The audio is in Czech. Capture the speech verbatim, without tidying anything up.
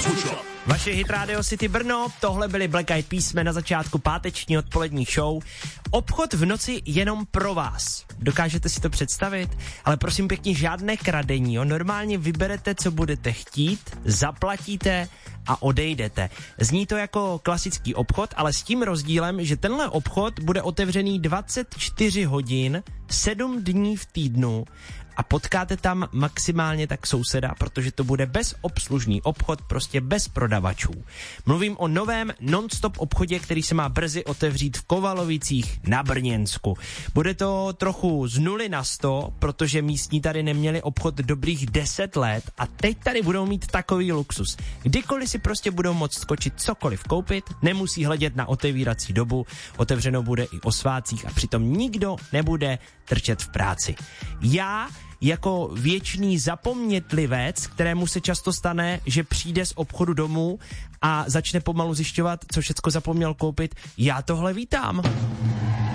Vaše Hit Radio City Brno, tohle byly Black Eyed Peas, jsme na začátku páteční odpolední show. Obchod v noci jenom pro vás. Dokážete si to představit? Ale prosím pěkně, žádné kradení, jo? Normálně vyberete, co budete chtít, zaplatíte a odejdete. Zní to jako klasický obchod, ale s tím rozdílem, že tenhle obchod bude otevřený dvacet čtyři hodin, sedm dní v týdnu a potkáte tam maximálně tak souseda, protože to bude bezobslužný obchod, prostě bez prodavačů. Mluvím o novém non-stop obchodě, který se má brzy otevřít v Kovalovicích na Brněnsku. Bude to trochu z nuly na sto, protože místní tady neměli obchod dobrých deset let a teď tady budou mít takový luxus. Kdykoliv si prostě budou moct skočit cokoliv koupit, nemusí hledět na otevírací dobu, otevřeno bude i o svátcích a přitom nikdo nebude trčet v práci. Já jako věčný zapomnětlivec, kterému se často stane, že přijde z obchodu domů a začne pomalu zjišťovat, co všecko zapomněl koupit, já tohle vítám.